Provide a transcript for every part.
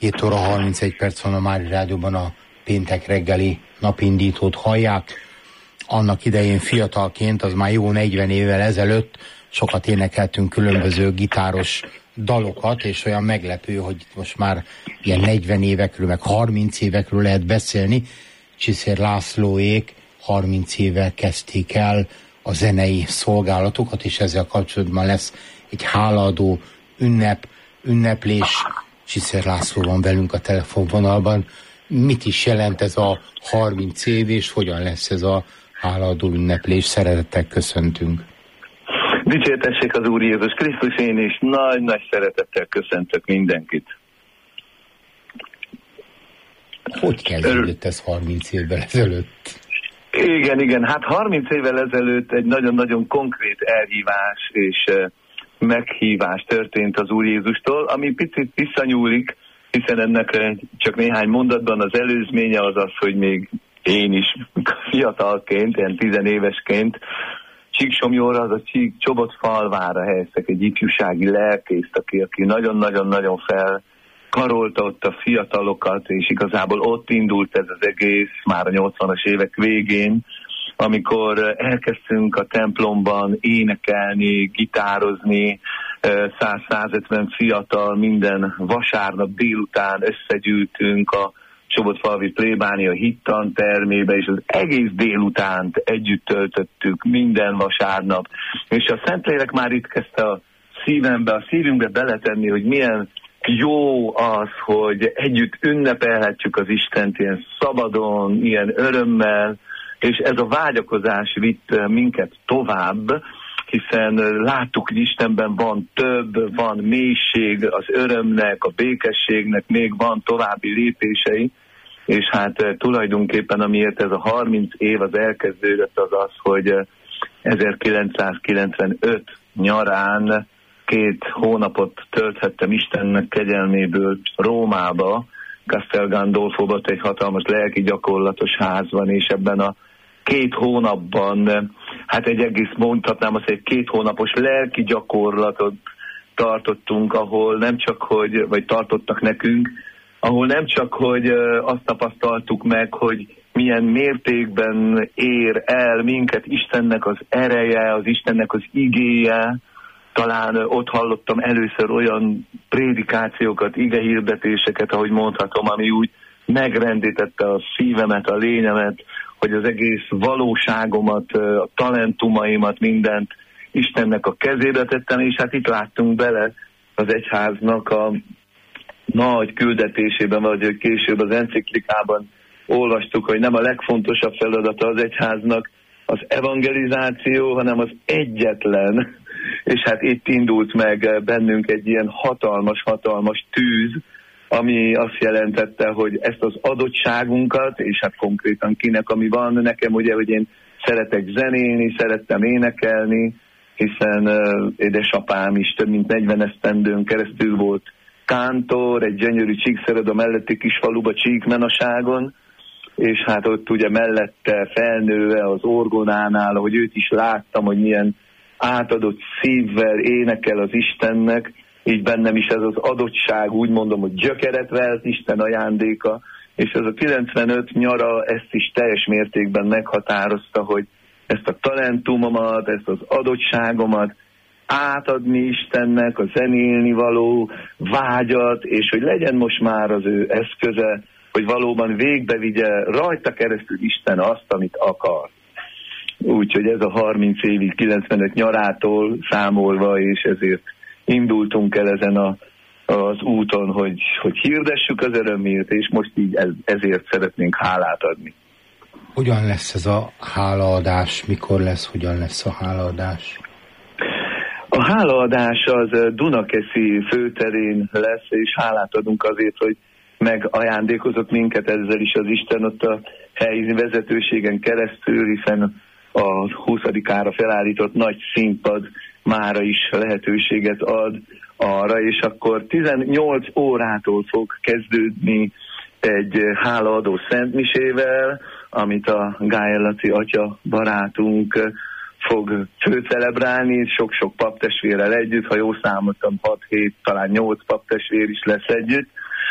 12 óra 31 perc van a Mári Rádióban, a péntek reggeli napindítót hallják. Annak idején fiatalként, az már jó 40 évvel ezelőtt sokat énekeltünk különböző gitáros dalokat, és olyan meglepő, hogy most már ilyen 40 évekről, meg 30 évekről lehet beszélni. Csiszér Lászlóék 30 évvel kezdték el a zenei szolgálatokat, és ezzel kapcsolatban lesz egy hálaadó ünneplés. Csiszér László van velünk a telefonvonalban. Mit is jelent ez a 30 év, és hogyan lesz ez a hálaadó ünneplés? Szeretettel köszöntünk. Dicsértessék az Úr Jézus Krisztus, én is nagy-nagy szeretettel köszöntök mindenkit. Hogy kezdődött ez 30 évvel ezelőtt? Igen, hát 30 évvel ezelőtt egy nagyon-nagyon konkrét elhívás és meghívás történt az Úr Jézustól, ami picit visszanyúlik, hiszen ennek csak néhány mondatban az előzménye az, hogy még én is fiatalként, ilyen 10 évesként Csíksomlyóra, az a Csobot-falvára helyeztek egy ifjúsági lelkészt, aki nagyon-nagyon-nagyon felkarolta ott a fiatalokat, és igazából ott indult ez az egész már a 80-as évek végén, amikor elkezdtünk a templomban énekelni, gitározni, 100-150 fiatal minden vasárnap délután összegyűltünk a Csobot-falvi plébánia hittantermébe, és az egész délutánt együtt töltöttük minden vasárnap. És a Szentlélek már itt kezdte a szívünkbe beletenni, hogy milyen jó az, hogy együtt ünnepelhetjük az Istent ilyen szabadon, ilyen örömmel, és ez a vágyakozás vitt minket tovább, hiszen láttuk, hogy Istenben van több, van mélység, az örömnek, a békességnek még van további lépései, és hát tulajdonképpen amiért ez a 30 év az elkezdődött az, hogy 1995 nyarán 2 hónapot tölthettem Istennek kegyelméből Rómába, Castel Gandolfóban egy hatalmas lelki gyakorlatos ház van, és ebben a 2 hónapban, hát egy egész mondhatnám azt, hogy 2 hónapos lelki gyakorlatot tartottunk, ahol nem csak, vagy tartottak nekünk, ahol nem csak, hogy azt tapasztaltuk meg, hogy milyen mértékben ér el minket Istennek az ereje, az Istennek az igéje. Talán ott hallottam először olyan prédikációkat, igehirdetéseket, ahogy mondhatom, ami úgy megrendítette a szívemet, a lényemet, hogy az egész valóságomat, a talentumaimat, mindent Istennek a kezébe tettem, és hát itt láttunk bele az egyháznak a nagy küldetésében, vagy később az enciklikában olvastuk, hogy nem a legfontosabb feladata az egyháznak az evangelizáció, hanem az egyetlen, és hát itt indult meg bennünk egy ilyen hatalmas tűz, ami azt jelentette, hogy ezt az adottságunkat, és hát konkrétan kinek ami van, nekem ugye, hogy én szeretek zenélni, szerettem énekelni, hiszen édesapám is több mint 40 esztendőn keresztül volt kántor, egy gyönyörű Csíkszereda melletti kis faluba Csíkmenaságon, és hát ott ugye mellette felnőve az orgonánál, ahogy őt is láttam, hogy milyen átadott szívvel énekel az Istennek, így bennem is ez az adottság, úgy mondom, hogy gyökeret vert, Isten ajándéka, és ez a 95 nyara ezt is teljes mértékben meghatározta, hogy ezt a talentumomat, ezt az adottságomat átadni Istennek, a zenélni való vágyat, és hogy legyen most már az ő eszköze, hogy valóban végbevigye rajta keresztül Isten azt, amit akar. Úgyhogy ez a 30 évig 95 nyarától számolva, és ezért indultunk el ezen az úton, hogy hirdessük az örömét, és most így ezért szeretnénk hálát adni. Hogyan lesz ez a hálaadás? Mikor lesz, hogyan lesz a hálaadás? A hálaadás az Dunakeszi főterén lesz, és hálát adunk azért, hogy megajándékozott minket ezzel is az Isten ott a helyi vezetőségen keresztül, hiszen a 20-ára felállított nagy színpad mára is lehetőséget ad arra, és akkor 18 órától fog kezdődni egy hálaadó szentmisével, amit a Gájer Laci atya barátunk fog főcelebrálni, sok-sok paptestvérrel együtt, ha jól számoltam, 6-7, talán 8 paptestvér is lesz együtt,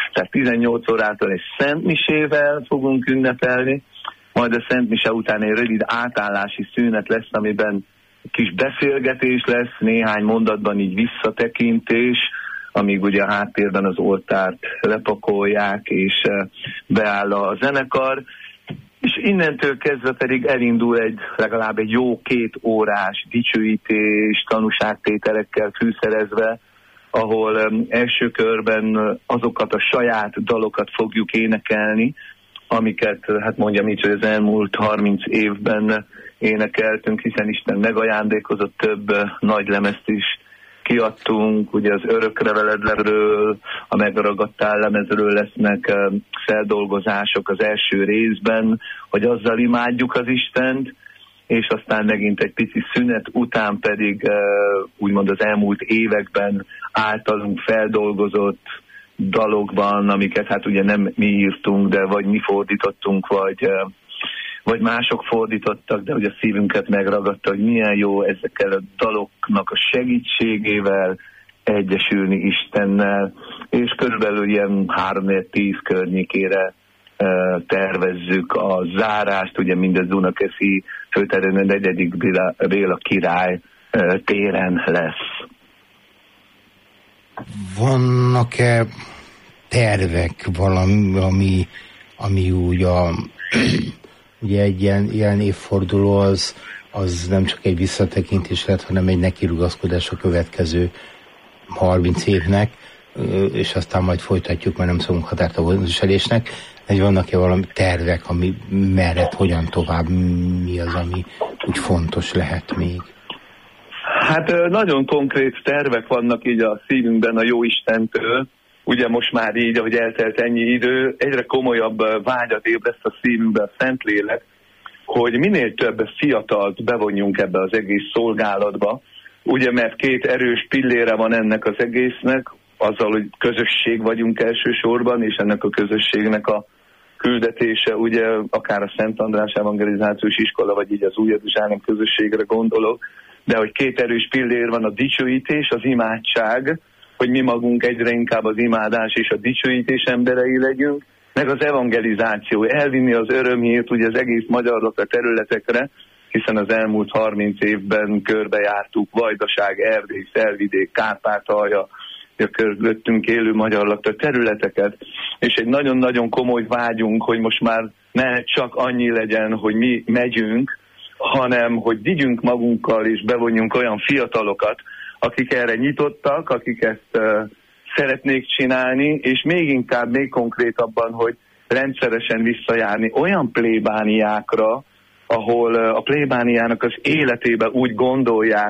Tehát 18 órától egy szentmisével fogunk ünnepelni, majd a szentmise után egy rövid átállási szünet lesz, amiben kis beszélgetés lesz, néhány mondatban így visszatekintés, amíg ugye a háttérben az oltárt lepakolják, és beáll a zenekar, és innentől kezdve pedig elindul legalább egy jó 2 órás dicsőítés, tanúságtételekkel fűszerezve, ahol első körben azokat a saját dalokat fogjuk énekelni, amiket, hát mondjam így, hogy az elmúlt 30 évben énekeltünk, hiszen Isten megajándékozott, több nagy lemezt is kiadtunk, ugye az Örökre veledről, a Megragadtál lemezről lesznek feldolgozások az első részben, hogy azzal imádjuk az Istent, és aztán megint egy pici szünet után pedig úgymond az elmúlt években általunk feldolgozott dalokban, amiket hát ugye nem mi írtunk, de vagy mi fordítottunk, vagy mások fordítottak, de hogy a szívünket megragadta, hogy milyen jó ezekkel a daloknak a segítségével egyesülni Istennel, és körülbelül ilyen 3-10 környékére tervezzük a zárást, ugye mindez Dunakeszi főterén, a 4. Béla király téren lesz. Vannak-e tervek, valami, ami úgy ugye egy ilyen évforduló az nem csak egy visszatekintés lett, hanem egy nekirugaszkodás a következő 30 évnek, és aztán majd folytatjuk, mert nem szólunk határt a viselésnek. Hogy vannak-e valami tervek, ami merre, hogyan tovább, mi az, ami úgy fontos lehet még? Hát nagyon konkrét tervek vannak így a szívünkben a Jóistentől. Ugye most már így, ahogy eltelt ennyi idő, egyre komolyabb vágyat ébreszt a szívünkbe a Szentlélek, hogy minél több fiatalt bevonjunk ebbe az egész szolgálatba. Ugye, mert 2 erős pillére van ennek az egésznek, azzal, hogy közösség vagyunk elsősorban, és ennek a közösségnek a küldetése, ugye akár a Szent András Evangelizációs Iskola, vagy így az Új Jeruzsálem közösségre gondolok, de hogy 2 erős pillér van, a dicsőítés, az imádság, hogy mi magunk egyre inkább az imádás és a dicsőítés emberei legyünk, meg az evangelizáció, elvinni az örömhírt ugye az egész magyarlakta területekre, hiszen az elmúlt 30 évben körbejártuk Vajdaság, Erdély, Felvidék, Kárpátalja, a körülöttünk élő magyarlakta területeket, és egy nagyon-nagyon komoly vágyunk, hogy most már ne csak annyi legyen, hogy mi megyünk, hanem hogy vigyünk magunkkal és bevonjunk olyan fiatalokat, akik erre nyitottak, akik ezt szeretnék csinálni, és még inkább, még konkrétabban, hogy rendszeresen visszajárni olyan plébániákra, ahol a plébániának az életébe úgy gondolják,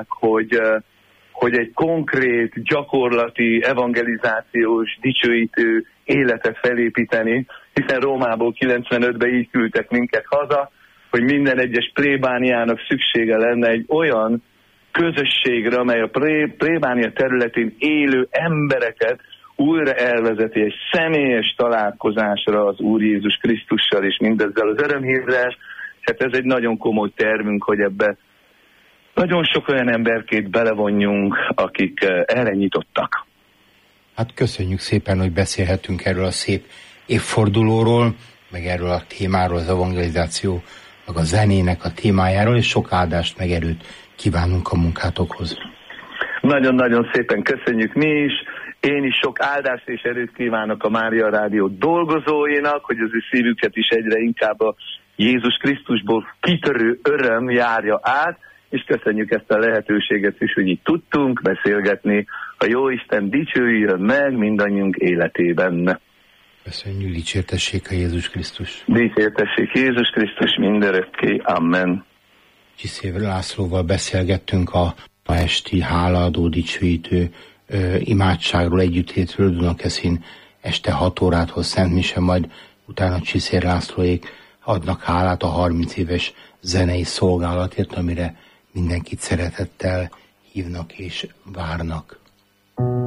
hogy egy konkrét, gyakorlati, evangelizációs, dicsőítő életet felépíteni, hiszen Rómából 95-ben így küldtek minket haza, hogy minden egyes plébániának szüksége lenne egy olyan közösségre, amely a plébánia területén élő embereket újra elvezeti egy személyes találkozásra az Úr Jézus Krisztussal és mindezzel az örömhírrel. Hát ez egy nagyon komoly tervünk, hogy ebbe nagyon sok olyan emberkét belevonjunk, akik erre nyitottak. Hát köszönjük szépen, hogy beszélhetünk erről a szép évfordulóról, meg erről a témáról, az evangelizáció, meg a zenének a témájáról, és sok áldást meg erőt kívánunk a munkátokhoz. Nagyon-nagyon szépen köszönjük mi is. Én is sok áldást és erőt kívánok a Mária Rádió dolgozóinak, hogy az ő szívüket is egyre inkább a Jézus Krisztusból kitörő öröm járja át, és köszönjük ezt a lehetőséget is, hogy így tudtunk beszélgetni. A Jóisten dicsőjön meg mindannyiunk életében. Köszönjük, dicsértessék a Jézus Krisztus. Dicsértessék Jézus Krisztus mindörökké. Amen. Csiszév Lászlóval beszélgettünk a ma esti hálaadó dicsőítő imádságról, együtthétről Dunakeszin este 6 órától szentmise, majd utána Csiszér Lászlóék adnak hálát a 30 éves zenei szolgálatért, amire mindenkit szeretettel hívnak és várnak.